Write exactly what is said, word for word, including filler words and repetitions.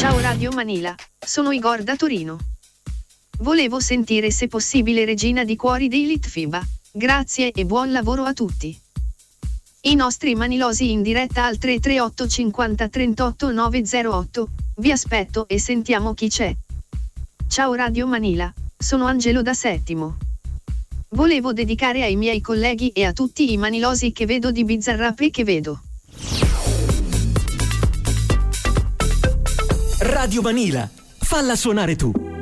Ciao Radio Manila, sono Igor da Torino. Volevo sentire se possibile Regina di Cuori dei Litfiba. Grazie e buon lavoro a tutti. I nostri manilosi in diretta al tre tre otto cinquanta trentotto nove zero otto. Vi aspetto e sentiamo chi c'è. Ciao Radio Manila, sono Angelo da Settimo. Volevo dedicare ai miei colleghi e a tutti i manilosi che vedo di Bizzarrap e che vedo. Radio Manila, falla suonare tu.